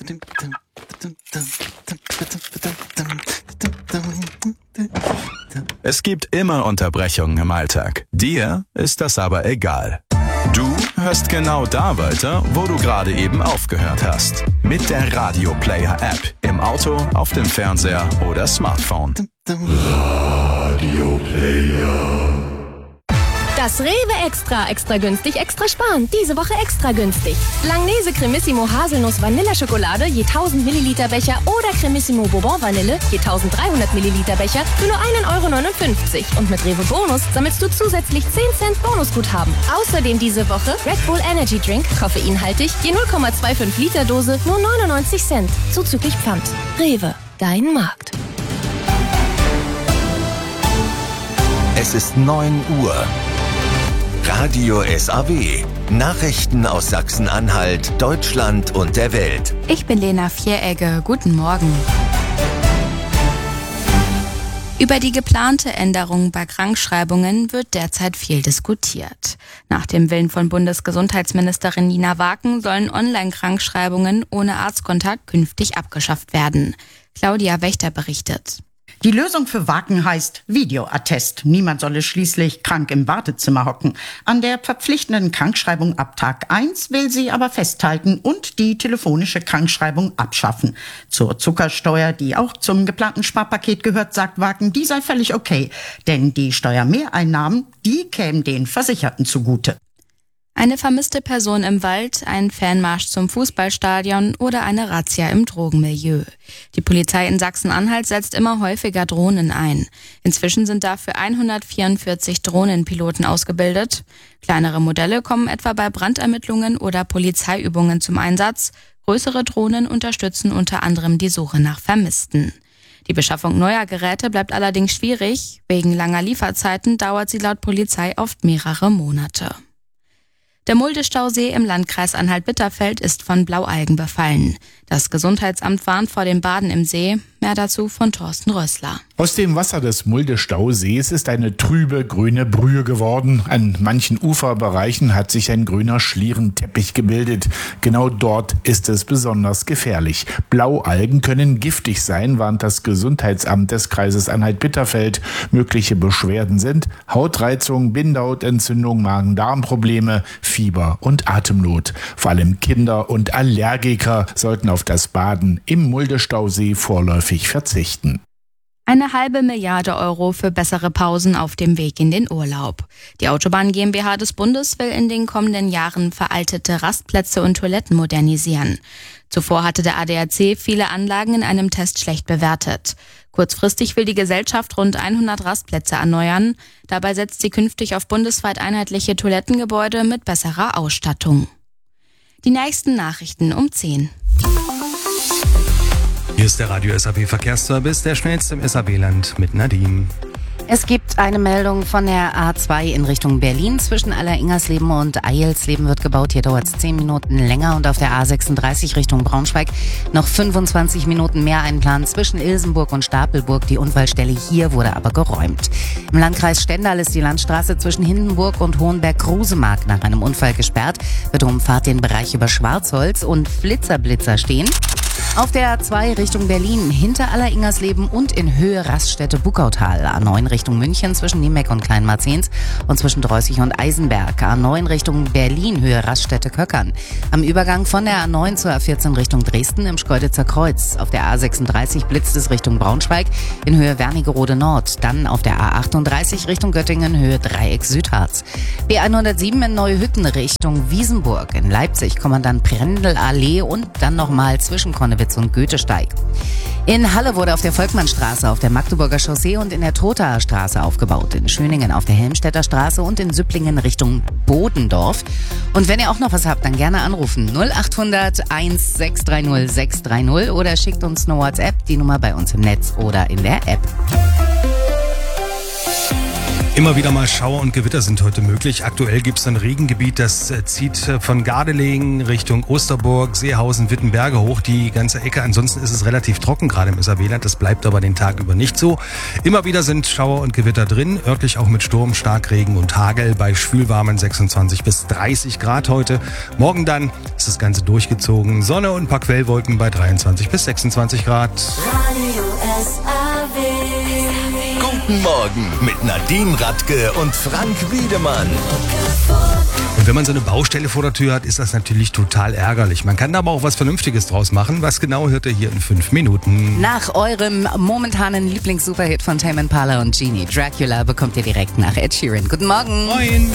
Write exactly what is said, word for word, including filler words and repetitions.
Es gibt immer Unterbrechungen im Alltag. Dir ist das aber egal. Du hörst genau da weiter, wo du gerade eben aufgehört hast. Mit der Radio Player App. Im Auto, auf dem Fernseher oder Smartphone. Radio Player. Das Rewe Extra, extra günstig, extra sparen. Diese Woche extra günstig. Langnese Cremissimo Haselnuss Vanilleschokolade je tausend Milliliter Becher oder Cremissimo Bourbon Vanille je tausenddreihundert Milliliter Becher für nur ein Euro neunundfünfzig. Und mit Rewe Bonus sammelst du zusätzlich zehn Cent Bonusguthaben. Außerdem diese Woche Red Bull Energy Drink, koffeinhaltig, je null Komma fünfundzwanzig Liter Dose, nur neunundneunzig Cent. Zuzüglich Pfand. Rewe, dein Markt. Es ist neun Uhr. Radio S A W. Nachrichten aus Sachsen-Anhalt, Deutschland und der Welt. Ich bin Lena Vieregge. Guten Morgen. Über die geplante Änderung bei Krankschreibungen wird derzeit viel diskutiert. Nach dem Willen von Bundesgesundheitsministerin Nina Waken sollen Online-Krankschreibungen ohne Arztkontakt künftig abgeschafft werden. Claudia Wächter berichtet. Die Lösung für Waken heißt Videoattest. Niemand solle schließlich krank im Wartezimmer hocken. An der verpflichtenden Krankschreibung ab Tag eins will sie aber festhalten und die telefonische Krankschreibung abschaffen. Zur Zuckersteuer, die auch zum geplanten Sparpaket gehört, sagt Waken, die sei völlig okay. Denn die Steuermehreinnahmen, die kämen den Versicherten zugute. Eine vermisste Person im Wald, ein Fanmarsch zum Fußballstadion oder eine Razzia im Drogenmilieu. Die Polizei in Sachsen-Anhalt setzt immer häufiger Drohnen ein. Inzwischen sind dafür hundertvierundvierzig Drohnenpiloten ausgebildet. Kleinere Modelle kommen etwa bei Brandermittlungen oder Polizeiübungen zum Einsatz. Größere Drohnen unterstützen unter anderem die Suche nach Vermissten. Die Beschaffung neuer Geräte bleibt allerdings schwierig. Wegen langer Lieferzeiten dauert sie laut Polizei oft mehrere Monate. Der Mulde-Stausee im Landkreis Anhalt-Bitterfeld ist von Blaualgen befallen. Das Gesundheitsamt warnt vor dem Baden im See. Mehr dazu von Thorsten Rössler. Aus dem Wasser des Mulde-Stausees ist eine trübe grüne Brühe geworden. An manchen Uferbereichen hat sich ein grüner Schlierenteppich gebildet. Genau dort ist es besonders gefährlich. Blaualgen können giftig sein, warnt das Gesundheitsamt des Kreises Anhalt-Bitterfeld. Mögliche Beschwerden sind Hautreizung, Bindehautentzündung, Magen-Darm-Probleme, Fieber und Atemnot. Vor allem Kinder und Allergiker sollten auf das Baden im Mulde-Stausee vorläufig verzichten. Eine halbe Milliarde Euro für bessere Pausen auf dem Weg in den Urlaub. Die Autobahn GmbH des Bundes will in den kommenden Jahren veraltete Rastplätze und Toiletten modernisieren. Zuvor hatte der A D A C viele Anlagen in einem Test schlecht bewertet. Kurzfristig will die Gesellschaft rund hundert Rastplätze erneuern. Dabei setzt sie künftig auf bundesweit einheitliche Toilettengebäude mit besserer Ausstattung. Die nächsten Nachrichten um zehn. Hier ist der Radio S A W Verkehrsservice, der schnellste im S A W-Land mit Nadim. Es gibt eine Meldung von der A zwei in Richtung Berlin. Zwischen Aller-Ingersleben und Eilsleben wird gebaut. Hier dauert es zehn Minuten länger. Und auf der A sechsunddreißig Richtung Braunschweig noch fünfundzwanzig Minuten mehr einplanen. Zwischen Ilsenburg und Stapelburg. Die Unfallstelle hier wurde aber geräumt. Im Landkreis Stendal ist die Landstraße zwischen Hindenburg und Hohenberg-Grusemark nach einem Unfall gesperrt. Darum fahrt den Bereich über Schwarzholz und Flitzerblitzer stehen. Auf der A zwei Richtung Berlin hinter Aller-Ingersleben und in Höhe Raststätte Buckautal. A neun Richtung München zwischen Niemeck und Kleinmarzens und zwischen Dreußig und Eisenberg. A neun Richtung Berlin Höhe Raststätte Köckern. Am Übergang von der A neun zur A vierzehn Richtung Dresden im Schkeuditzer Kreuz. Auf der A sechsunddreißig blitzt es Richtung Braunschweig in Höhe Wernigerode Nord. Dann auf der A achtunddreißig Richtung Göttingen Höhe Dreieck Südharz. B hundertsieben in Neuhütten Richtung Wiesenburg. In Leipzig Kommandant Prendelallee und dann nochmal zwischen Konnewitz und Goethesteig. In Halle wurde auf der Volkmannstraße, auf der Magdeburger Chaussee und in der Trothaer Straße aufgebaut. In Schöningen auf der Helmstedter Straße und in Süpplingen Richtung Bodendorf. Und wenn ihr auch noch was habt, dann gerne anrufen. null achthundert eins sechs drei null sechs drei null oder schickt uns eine WhatsApp, die Nummer bei uns im Netz oder in der App. Immer wieder mal Schauer und Gewitter sind heute möglich. Aktuell gibt es ein Regengebiet, das zieht von Gardelegen Richtung Osterburg, Seehausen, Wittenberge hoch, die ganze Ecke. Ansonsten ist es relativ trocken, gerade im S A W-Land. Das bleibt aber den Tag über nicht so. Immer wieder sind Schauer und Gewitter drin, örtlich auch mit Sturm, Starkregen und Hagel bei schwülwarmen sechsundzwanzig bis dreißig Grad heute. Morgen dann ist das Ganze durchgezogen. Sonne und ein paar Quellwolken bei dreiundzwanzig bis sechsundzwanzig Grad. Radio S A W. Guten Morgen mit Nadine Radke und Frank Wiedemann. Und wenn man so eine Baustelle vor der Tür hat, ist das natürlich total ärgerlich. Man kann da aber auch was Vernünftiges draus machen. Was genau hört ihr hier in fünf Minuten? Nach eurem momentanen Lieblings-Superhit von Tame Impala und Genie, Dracula, bekommt ihr direkt nach Ed Sheeran. Guten Morgen. Moin.